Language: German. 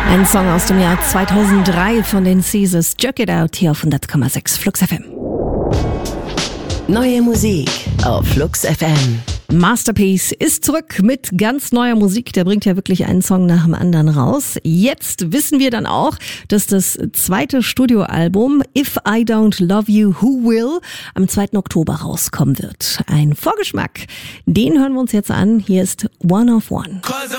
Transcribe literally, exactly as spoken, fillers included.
Ein Song aus dem Jahr zweitausenddrei von den Caesars. Jerk It Out hier auf hundert Komma sechs Flux F M. Neue Musik auf Flux F M. Masterpiece ist zurück mit ganz neuer Musik. Der bringt ja wirklich einen Song nach dem anderen raus. Jetzt wissen wir dann auch, dass das zweite Studioalbum If I Don't Love You, Who Will am zweiten Oktober rauskommen wird. Ein Vorgeschmack, den hören wir uns jetzt an. Hier ist One of One.